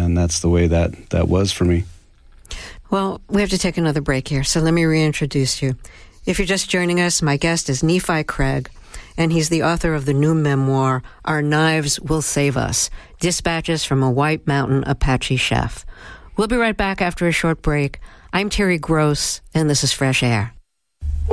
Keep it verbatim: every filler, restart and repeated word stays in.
and that's the way that, that was for me. Well, we have to take another break here, so let me reintroduce you. If you're just joining us, my guest is Nephi Craig, and he's the author of the new memoir, Our Knives Will Save Us, Dispatches from a White Mountain Apache Chef. We'll be right back after a short break. I'm Terry Gross, and this is Fresh Air.